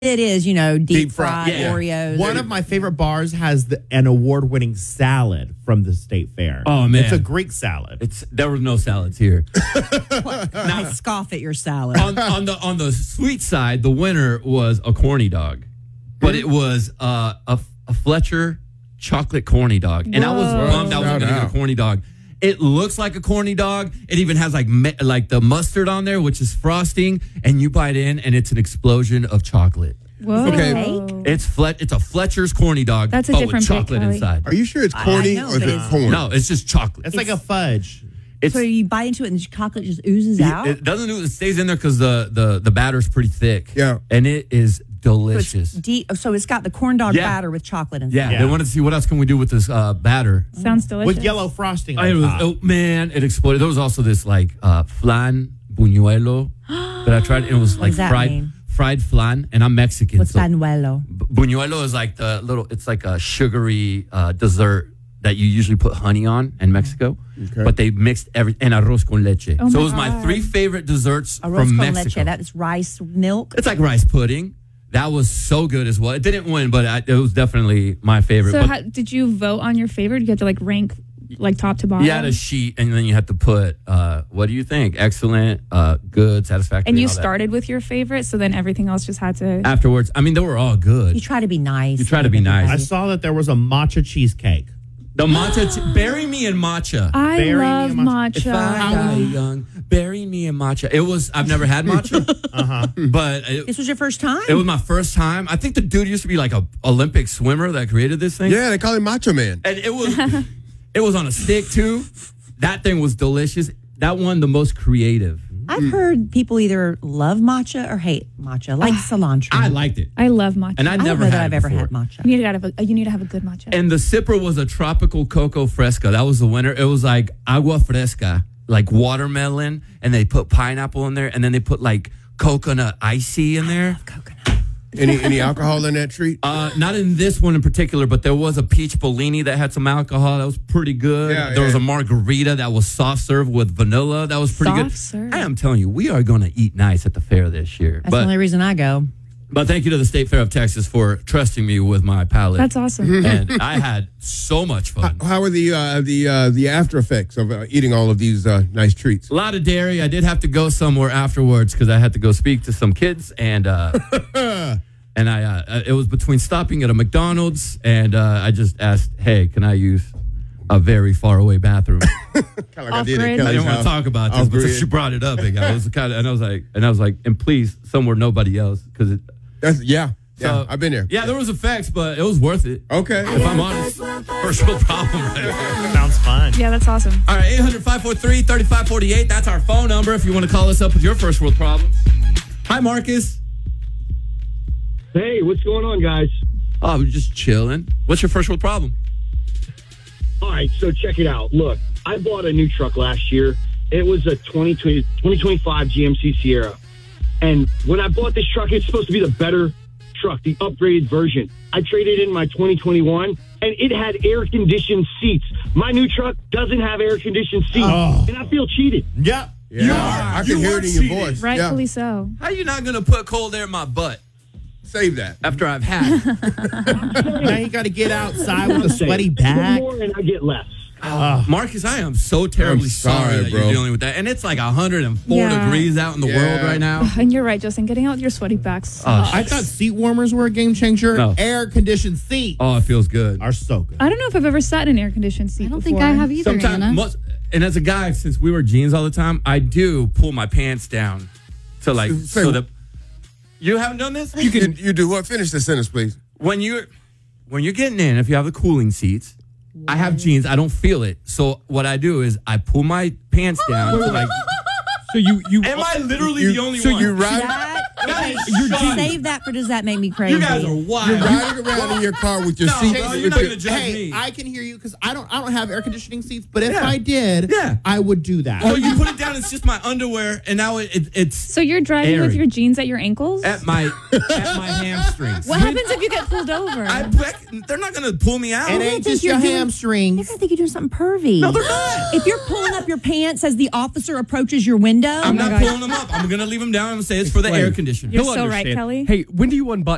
It is, deep fried Yeah. Oreos. One of my favorite bars has an award-winning salad from the State Fair. Oh, man. It's a Greek salad. There was no salads here. I scoff at your salad. on the sweet side, the winner was a corny dog, but it was a Fletcher chocolate corny dog, and I was bummed I was going to get a corny dog. It looks like a corny dog. It even has like the mustard on there, which is frosting, and you bite in, and it's an explosion of chocolate. Whoa. Okay. It's a Fletcher's corny dog, That's a but with different pick, chocolate Kelly. inside. Are you sure it's corny know, or is but it it's- corn? No, it's just chocolate. It's like a fudge. It's, So you bite into it and the chocolate just oozes out? it doesn't. It stays in there because the batter's pretty thick. Yeah. and it is So delicious. it's deep. So it's got the corn dog Yeah. batter with chocolate inside. Yeah, Yeah. they wanted to see what else can we do with this batter. Sounds delicious. With yellow frosting on It was, top. oh man, it exploded. There was also this like flan buñuelo that I tried. And it was like does that mean? fried flan, and I'm Mexican. What's so panuelo? buñuelo is like it's like a sugary dessert that you usually put honey on in Mexico, but they mixed and arroz con leche. Oh so my it was my God. 3 favorite desserts Arroz from con Mexico. leche. That is rice milk. It's like rice pudding. That was so good as well. It didn't win, but it was definitely my favorite. So But did you vote on your favorite? You had to like rank like top to bottom? you had a sheet, and then you had to put, what do you think? Excellent, good, satisfactory. And you all that. started with your favorite, so then everything else just had to. Afterwards, I mean, they were all good. You try to be nice. You try to be nice. I saw that there was a matcha cheesecake. The matcha, bury me in matcha. I Bury me love in If I matcha. die young, bury me in matcha. I've never had matcha, but This was your first time? it was my first time. I think the dude used to be like a Olympic swimmer that created this thing. Yeah, they call him Macho Man. And it was on a stick too. That thing was delicious. That one, the most creative. I've heard people either love matcha or hate matcha, like cilantro. I liked it, I love matcha. and I I don't never know had that I've it ever before. had matcha. you need to have a good matcha. And the sipper was a tropical coco fresca. That was the winner. It was like agua fresca, like watermelon, and they put pineapple in there, and then they put like coconut icy in there. Coconut. Any alcohol in that treat? Not in this one in particular, but there was a peach Bellini that had some alcohol. That was pretty good. Yeah, there was yeah. a margarita that was soft serve with vanilla. That was pretty good. Soft serve? I am telling you, we are going to eat nice at the fair this year. That's the only reason I go. But thank you to the State Fair of Texas for trusting me with my palate. That's awesome. And I had so much fun. How are the after effects of eating all of these nice treats? A lot of dairy. I did have to go somewhere afterwards because I had to go speak to some kids, and and it was between stopping at a McDonald's, and I just asked, "Hey, can I use a very far away bathroom?" Kind of like I did at Off-grid. I Kelly's didn't want to house. talk about this, but Off-grid. since she brought it up, big guy, I was kind of, and I was like, and please somewhere nobody else, because Yeah, I've been there. Yeah, there was effects, but it was worth it. Okay. If I'm honest, first world problem right there. Sounds fun. Yeah, that's awesome. All right, 800-543-3548. That's our phone number if you want to call us up with your first world problems. Hi, Marcus. Hey, what's going on, guys? Oh, we're just chilling. What's your first world problem? All right, so check it out. Look, I bought a new truck last year. It was a 2025 GMC Sierra. And when I bought this truck, it's supposed to be the better truck, the upgraded version. I traded in my 2021, and it had air-conditioned seats. My new truck doesn't have air-conditioned seats, and I feel cheated. Yep. Yeah, I can hear it in your voice. Rightfully Yeah. so. How you not going to put cold air in my butt Save that. after I've had it? Now you got to get outside with a sweaty I get back. more, and I get less. Marcus, I am so terribly I'm sorry, that bro. you're dealing with that. And it's like 104 Yeah. degrees out in the Yeah. world right now. And you're right, Justin. Getting out with your sweaty back sucks. I thought seat warmers were a game changer. No. Air conditioned seats Oh, it feels good. are so good. I don't know if I've ever sat in an air-conditioned seat I don't before. think I have either, Sometimes, Hannah. and as a guy, since we wear jeans all the time, I do pull my pants down to like Say- so that you haven't done this. You do what? Finish the sentence, please. When you're getting in, if you have the cooling seats, I have jeans. I don't feel it. So what I do is I pull my pants down. To like, So you am I literally the only So one? you ride. Okay, Shut save that for Does That Make Me Crazy? You guys are wild. You're riding around in your car with your No, seat. bro, you're with not your- gonna judge hey, me. I can hear you because I don't have air conditioning seats. But if Yeah. I did, Yeah. I would do that. So you put it down. It's just my underwear, and now it's So you're driving with Airy. your jeans at your ankles? at my hamstrings. What happens if you get pulled over? They're not gonna pull me out. It ain't just you're your doing- hamstrings. I think you're doing something pervy. No, they're not. If you're pulling up your pants as the officer approaches your window, I'm not pulling them up. I'm gonna leave them down and say it's for the air conditioner. You're He'll so right, understand. Kelly. Hey, when do you unbutton